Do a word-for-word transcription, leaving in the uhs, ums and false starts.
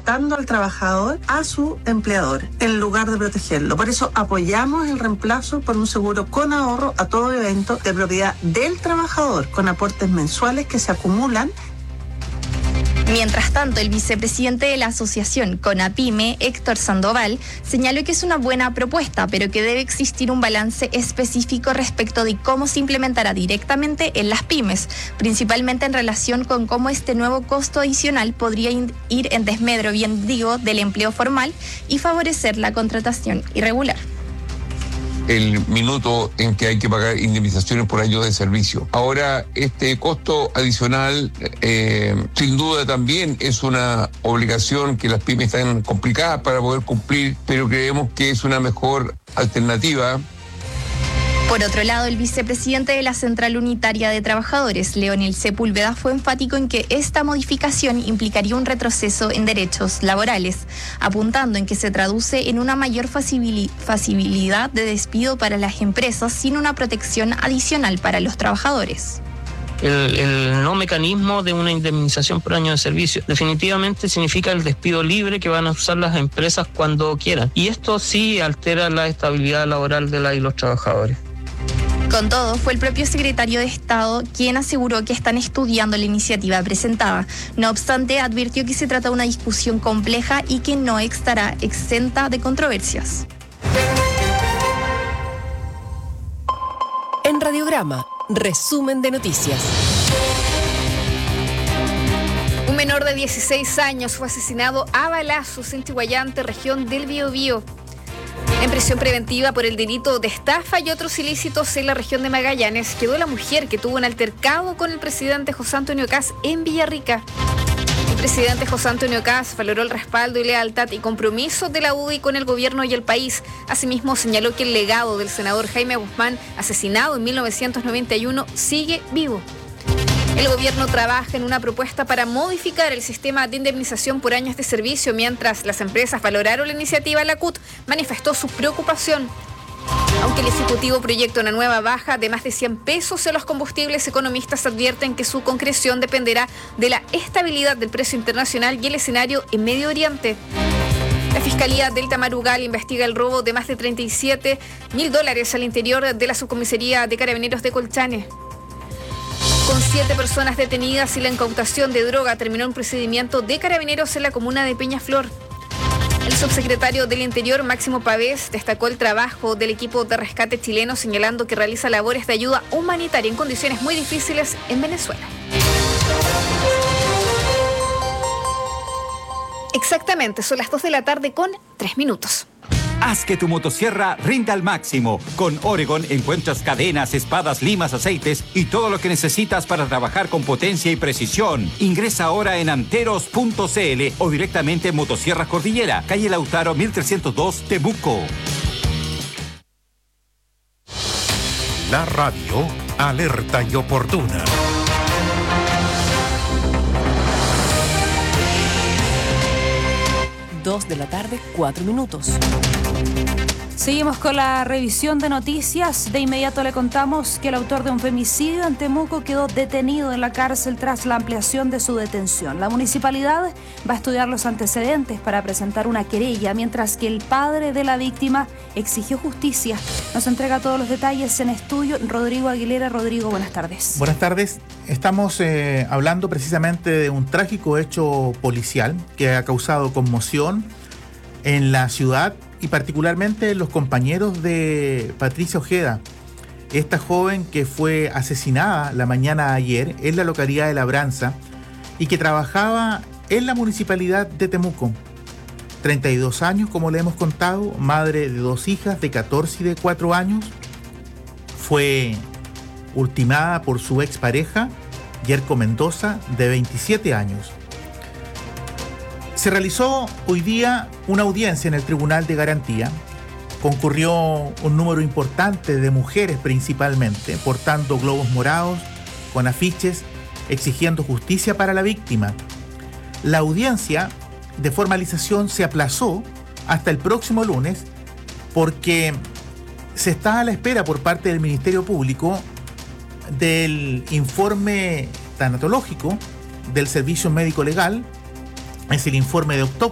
retando al trabajador a su empleador en lugar de protegerlo. Por eso apoyamos el reemplazo por un seguro con ahorro a todo evento de propiedad del trabajador, con aportes mensuales que se acumulan. Mientras tanto, el vicepresidente de la asociación CONAPYME, Héctor Sandoval, señaló que es una buena propuesta, pero que debe existir un balance específico respecto de cómo se implementará directamente en las pymes, principalmente en relación con cómo este nuevo costo adicional podría ir en desmedro, bien digo, del empleo formal y favorecer la contratación irregular. El minuto en que hay que pagar indemnizaciones por años de servicio. Ahora, este costo adicional, eh, sin duda también es una obligación que las pymes están complicadas para poder cumplir, pero creemos que es una mejor alternativa. Por otro lado, el vicepresidente de la Central Unitaria de Trabajadores, Leonel Sepúlveda, fue enfático en que esta modificación implicaría un retroceso en derechos laborales, apuntando en que se traduce en una mayor facilidad de despido para las empresas sin una protección adicional para los trabajadores. El, el no mecanismo de una indemnización por año de servicio definitivamente significa el despido libre que van a usar las empresas cuando quieran. Y esto sí altera la estabilidad laboral de la y los trabajadores. Con todo, fue el propio secretario de Estado quien aseguró que están estudiando la iniciativa presentada. No obstante, advirtió que se trata de una discusión compleja y que no estará exenta de controversias. En Radiograma, resumen de noticias. Un menor de dieciséis años fue asesinado a balazos en Chihuayante, región del Biobío. En prisión preventiva por el delito de estafa y otros ilícitos en la región de Magallanes quedó la mujer que tuvo un altercado con el presidente José Antonio Kast en Villarrica. El presidente José Antonio Kast valoró el respaldo y lealtad y compromiso de la U D I con el gobierno y el país. Asimismo, señaló que el legado del senador Jaime Guzmán, asesinado en mil novecientos noventa y uno, sigue vivo. El gobierno trabaja en una propuesta para modificar el sistema de indemnización por años de servicio. Mientras las empresas valoraron la iniciativa, la C U T manifestó su preocupación. Aunque el Ejecutivo proyecta una nueva baja de más de cien pesos en los combustibles, economistas advierten que su concreción dependerá de la estabilidad del precio internacional y el escenario en Medio Oriente. La Fiscalía del Tamarugal investiga el robo de más de treinta y siete mil dólares al interior de la subcomisaría de Carabineros de Colchane. Con siete personas detenidas y la incautación de droga, terminó un procedimiento de Carabineros en la comuna de Peñaflor. El subsecretario del Interior, Máximo Pavés, destacó el trabajo del equipo de rescate chileno, señalando que realiza labores de ayuda humanitaria en condiciones muy difíciles en Venezuela. Exactamente, son las dos de la tarde con tres minutos. Haz que tu motosierra rinda al máximo. Con Oregon encuentras cadenas, espadas, limas, aceites y todo lo que necesitas para trabajar con potencia y precisión. Ingresa ahora en anteros punto c l o directamente en Motosierras Cordillera, calle Lautaro mil trescientos dos, Temuco. La radio alerta y oportuna. Dos de la tarde, cuatro minutos. Seguimos con la revisión de noticias. De inmediato le contamos que el autor de un femicidio en Temuco quedó detenido en la cárcel tras la ampliación de su detención. La municipalidad va a estudiar los antecedentes para presentar una querella, mientras que el padre de la víctima exigió justicia. Nos entrega todos los detalles en estudio Rodrigo Aguilera. Rodrigo, buenas tardes. Buenas tardes. Estamos eh, hablando precisamente de un trágico hecho policial que ha causado conmoción en la ciudad y particularmente los compañeros de Patricia Ojeda, esta joven que fue asesinada la mañana de ayer en la localidad de Labranza y que trabajaba en la municipalidad de Temuco. treinta y dos años, como le hemos contado, madre de dos hijas de catorce y de cuatro años. Fue ultimada por su expareja, Yerko Mendoza, de veintisiete años. Se realizó hoy día una audiencia en el Tribunal de Garantía. Concurrió un número importante de mujeres principalmente, portando globos morados con afiches exigiendo justicia para la víctima. La audiencia de formalización se aplazó hasta el próximo lunes porque se está a la espera por parte del Ministerio Público del informe tanatológico del Servicio Médico Legal. Es el informe de autopsia